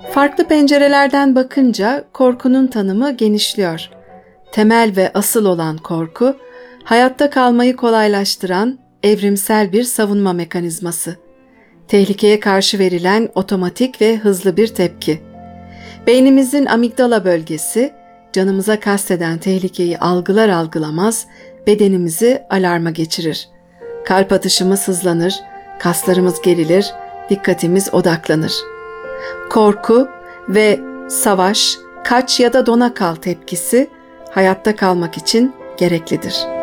Farklı pencerelerden bakınca korkunun tanımı genişliyor. Temel ve asıl olan korku, hayatta kalmayı kolaylaştıran evrimsel bir savunma mekanizması. Tehlikeye karşı verilen otomatik ve hızlı bir tepki. Beynimizin amigdala bölgesi, canımıza kasteden tehlikeyi algılar algılamaz bedenimizi alarma geçirir. Kalp atışımız hızlanır, kaslarımız gerilir, dikkatimiz odaklanır. Korku ve savaş, kaç ya da dona kal tepkisi hayatta kalmak için gereklidir.